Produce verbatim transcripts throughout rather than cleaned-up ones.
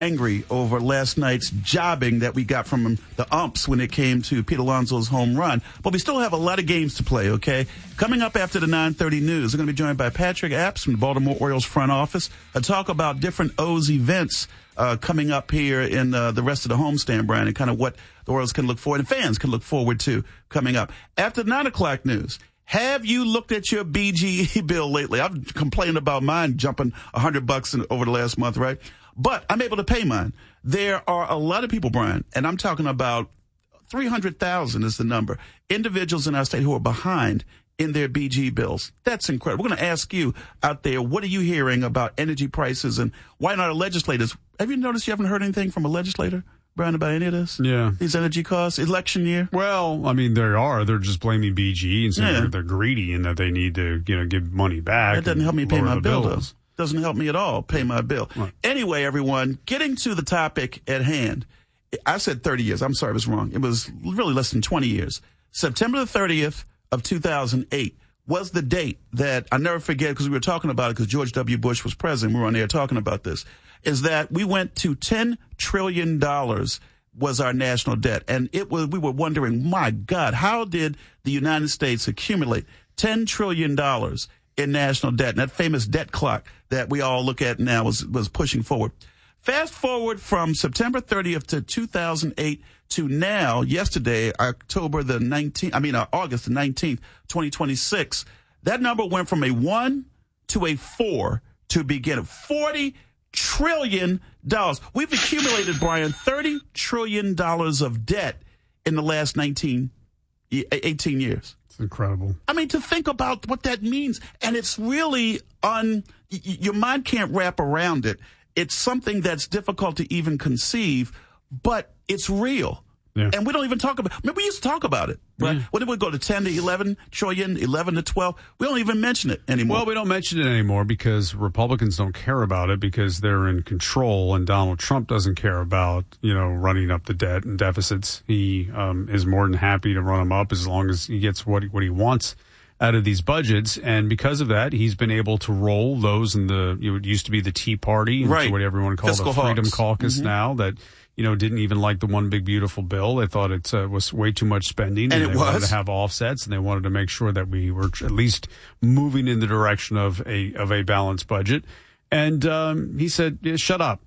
angry over last night's jobbing that we got from the umps when it came to Pete Alonso's home run. But we still have a lot of games to play, okay? Coming up after the nine thirty news, we're going to be joined by Patrick Apps from the Baltimore Orioles front office to talk about different O's events uh, coming up here in uh, the rest of the homestand, Brian, and kind of what the Orioles can look forward and fans can look forward to coming up. After the nine o'clock news, have you looked at your B G E bill lately? I've complained about mine jumping one hundred bucks in, over the last month, right? But I'm able to pay mine. There are a lot of people, Brian, and I'm talking about three hundred thousand is the number, individuals in our state who are behind in their B G bills. That's incredible. We're going to ask you out there, what are you hearing about energy prices and why not our legislators? Have you noticed you haven't heard anything from a legislator, Brian, about any of this? Yeah. These energy costs, election year? Well, I mean, there are. They're just blaming B G E and saying Yeah. they're, they're greedy and that they need to, you know, give money back. That doesn't and help me pay lower my the bill, though. bills. Doesn't help me at all pay my bill. Right. Anyway, everyone, getting to the topic at hand. I said thirty years. I'm sorry, I was wrong. It was really less than twenty years. September the thirtieth of two thousand eight was the date that I never forget because we were talking about it because George W. Bush was president. We were on air talking about this, is that we went to ten trillion dollars was our national debt. And it was, we were wondering, my God, how did the United States accumulate ten trillion dollars in national debt? And that famous debt clock that we all look at now was, was pushing forward. Fast forward from September thirtieth to two thousand eight to now, yesterday, October the nineteenth, I mean, uh, August the nineteenth, twenty twenty-six, that number went from a one to a four to begin. forty trillion dollars. We've accumulated, Brian, thirty trillion dollars of debt in the last nineteen, eighteen years. It's incredible. I mean, to think about what that means. And it's really un, y- your mind can't wrap around it. It's something that's difficult to even conceive, but it's real. Yeah. And we don't even talk about, remember we used to talk about it, right? Yeah. When did we go to ten to eleven trillion, eleven to twelve? We don't even mention it anymore. Well, we don't mention it anymore because Republicans don't care about it because they're in control, and Donald Trump doesn't care about, you know, running up the debt and deficits. He um, is more than happy to run them up as long as he gets what he, what he wants out of these budgets. And because of that, he's been able to roll those in the, it used to be the Tea Party, right. what everyone calls Fiscal the Freedom Hawks. Caucus Mm-hmm. now, that, you know, didn't even like the one big beautiful bill. They thought it uh, was way too much spending, and, and it they was. wanted to have offsets, and they wanted to make sure that we were at least moving in the direction of a of a balanced budget. And um, he said, yeah, "Shut up,"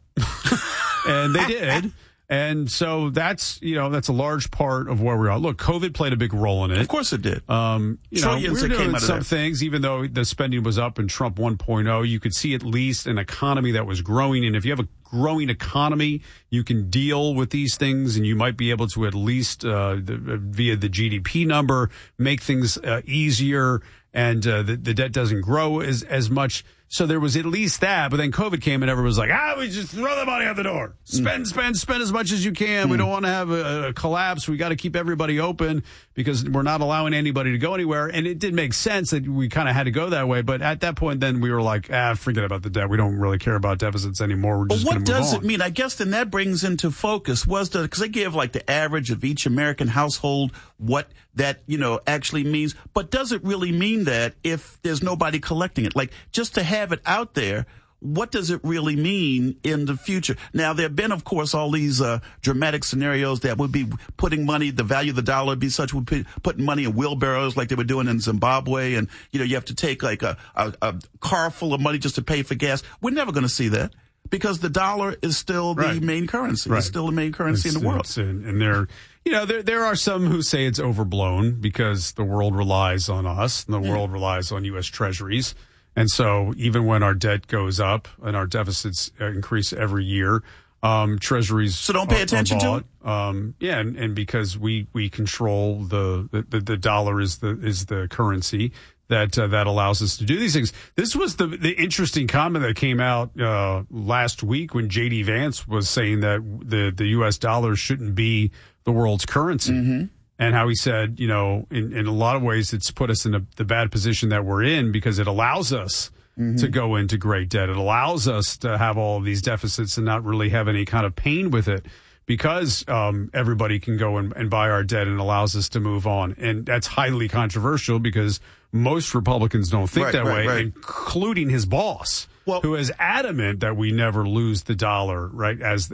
and they did. And so that's, you know, that's a large part of where we are. Look, COVID played a big role in it. Of course it did. Um, you know, Trillions we're that came doing out of some that. things, even though the spending was up in Trump one point oh, you could see at least an economy that was growing. And if you have a growing economy, you can deal with these things, and you might be able to at least, uh, the, via the G D P number, make things uh, easier, and uh, the, the debt doesn't grow as, as much. So there was at least that, but then COVID came and everyone was like, ah, we just throw the money out the door. Spend, mm. spend, spend as much as you can. Mm. We don't want to have a, a collapse. We got to keep everybody open because we're not allowing anybody to go anywhere. And it did make sense that we kind of had to go that way. But at that point, then we were like, ah, forget about the debt. We don't really care about deficits anymore. We're just But going what to move does on. it mean? I guess then that brings into focus was the, because they give like the average of each American household what that, you know, actually means. But does it really mean that if there's nobody collecting it? Like, just to have it out there, what does it really mean in the future? Now, there have been, of course, all these uh, dramatic scenarios that would be putting money, the value of the dollar would be such, would be putting money in wheelbarrows like they were doing in Zimbabwe. And, you know, you have to take like a, a, a car full of money just to pay for gas. We're never going to see that because the dollar is still the Right. main currency. Right. It's still the main currency It's- in the world. it's- And, and there, you know, there there are some who say it's overblown because the world relies on us and the Yeah. world relies on U S Treasuries. And so even when our debt goes up and our deficits uh, increase every year, um, treasuries So don't pay are, attention are to bought. it? Um, yeah, and, and because we, we control the, the, the dollar is the is the currency that uh, that allows us to do these things. This was the the interesting comment that came out uh, last week when J D Vance was saying that the, the U S dollar shouldn't be the world's currency. Mm-hmm. And how he said, you know, in, in a lot of ways, it's put us in a, the bad position that we're in because it allows us mm-hmm. to go into great debt. It allows us to have all of these deficits and not really have any kind of pain with it because um, everybody can go and, and buy our debt and allows us to move on. And that's highly controversial because most Republicans don't think Right, that right, way, right. including his boss. Well- who is adamant that we never lose the dollar, right, as